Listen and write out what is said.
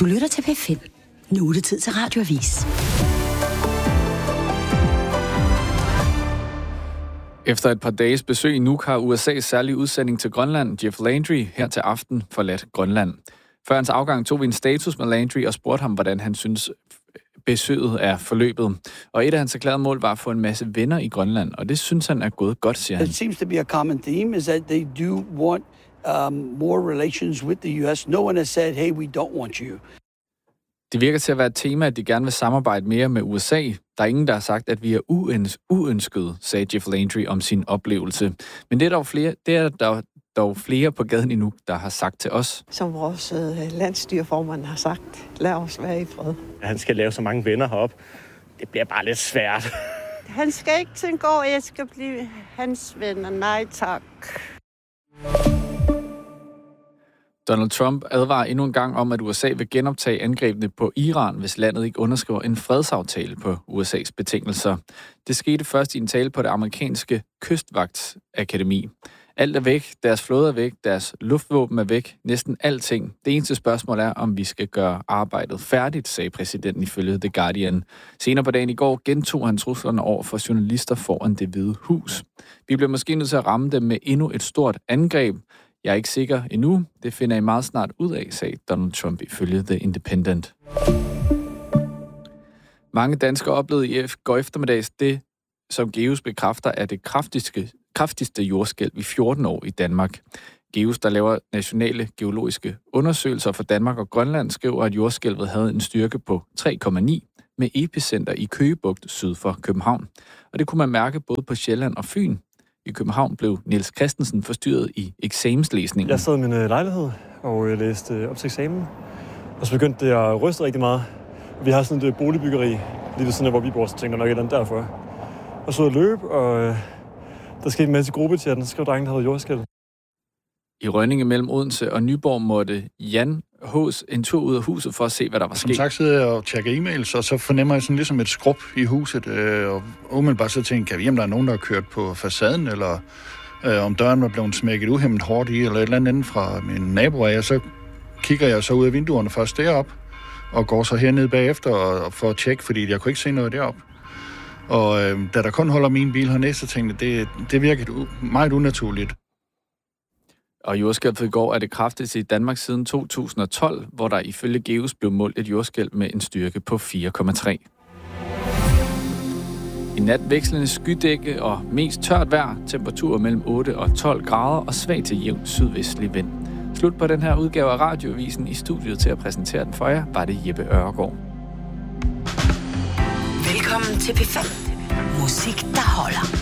Du lytter til P5. Nu er det tid til Radioavis. Efter et par dages besøg i Nuuk har USA's særlige udsending til Grønland, Jeff Landry, her til aften forladt Grønland. Før hans afgang tog vi en status med Landry og spurgte ham, hvordan han synes besøget er forløbet. Og et af hans erklærede mål var at få en masse venner i Grønland, og det synes han er gået godt, siger han. It seems to be a common theme is that they do want more relations with the US. No one has said, hey, we don't want you. Det virker til at være et tema, at de gerne vil samarbejde mere med USA. Der er ingen, der har sagt, at vi er uønskede, sagde Jeff Landry om sin oplevelse. Men det er der dog flere på gaden i Nuuk, der har sagt til os. Som vores landsstyreformand har sagt, lad os være i fred. Han skal lave så mange venner herop. Det bliver bare lidt svært. Han skal ikke til en gård, jeg skal blive hans venner. Nej tak. Donald Trump advarer endnu en gang om, at USA vil genoptage angrebene på Iran, hvis landet ikke underskriver en fredsaftale på USA's betingelser. Det skete først i en tale på det amerikanske kystvagtsakademi. Alt er væk, deres flåde er væk, deres luftvåben er væk, næsten alting. Det eneste spørgsmål er, om vi skal gøre arbejdet færdigt, sagde præsidenten ifølge The Guardian. Senere på dagen i går gentog han truslerne over for journalister foran Det Hvide Hus. Vi bliver måske nødt til at ramme dem med endnu et stort angreb. Jeg er ikke sikker endnu. Det finder I meget snart ud af, sagde Donald Trump ifølge The Independent. Mange danskere oplevede i går eftermiddags det, som GEUS bekræfter, er det kraftigste jordskælv i 14 år i Danmark. GEUS, der laver nationale geologiske undersøgelser for Danmark og Grønland, skriver, at jordskælvet havde en styrke på 3,9 med epicenter i Køgebugt syd for København. Og det kunne man mærke både på Sjælland og Fyn. I København blev Niels Christensen forstyrret i eksamenslæsningen. Jeg sad i min lejlighed og læste op til eksamen, og så begyndte det at ryste rigtig meget. Vi har sådan et boligbyggeri lige ved siden af, hvor vi bor, så tænkte jeg nok et eller andet derfor. Og så løb, og der skete en masse gruppechatten, så skrev drengen, der havde jordskælv. I Rønninge mellem Odense og Nyborg måtte Jan Hås en tur ud af huset for at se, hvad der var sket. Som sagt sidder jeg og tjekker e-mails, og så fornemmer jeg sådan ligesom et skrub i huset. Og umiddelbart så tænker jeg, kan vi hjem, der er nogen, der har kørt på facaden, eller om døren var blevet smækket uhæmmet hårdt i, eller et eller andet fra min nabo af. Og så kigger jeg så ud af vinduerne først derop, og går så hernede bagefter og får at tjekke, fordi jeg kunne ikke se noget derop. Og da der kun holder min bil hernede, så tænkte jeg, det virkede meget unaturligt. Og jordskælvet i går er det kraftigste i Danmark siden 2012, hvor der ifølge GEUS blev målt et jordskælv med en styrke på 4,3. I nat vekslende skydække og mest tørt vejr, temperaturer mellem 8 og 12 grader og svag til jævn sydvestlig vind. Slut på den her udgave af Radioavisen. I studiet til at præsentere den for jer var det Jeppe Ørgaard. Velkommen til P5. Musik, der holder.